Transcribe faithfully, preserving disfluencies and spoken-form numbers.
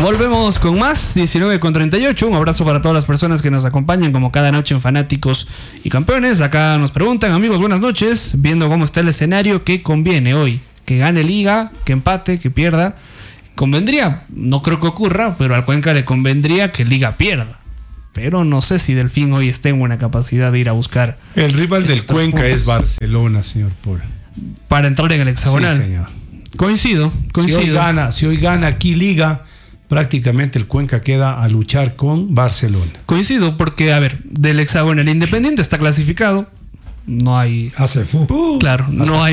Volvemos con más, diecinueve con treinta y ocho. Un abrazo para todas las personas que nos acompañan como cada noche en Fanáticos y Campeones. Acá nos preguntan, amigos, buenas noches. Viendo cómo está el escenario, ¿qué conviene hoy? ¿Que gane Liga? ¿Que empate? ¿Que pierda? Convendría, no creo que ocurra, pero al Cuenca le convendría que Liga pierda. Pero no sé si Delfín hoy esté en buena capacidad de ir a buscar. El rival del Cuenca puntos. Es Barcelona, señor Paul. Para entrar en el hexagonal. Sí, señor. Coincido, coincido. Si hoy gana, si hoy gana aquí Liga, prácticamente el Cuenca queda a luchar con Barcelona. Coincido porque, a ver, del hexagonal Independiente está clasificado. No hay... Hace fútbol. Claro, no hay...